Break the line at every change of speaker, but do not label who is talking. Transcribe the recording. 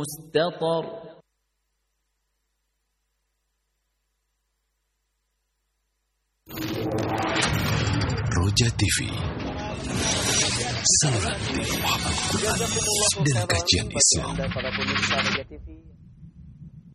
مستطر
Roja TV, saluran ilmu Al-Quran dan kajian Islam.
Para pemirsa Roja TV.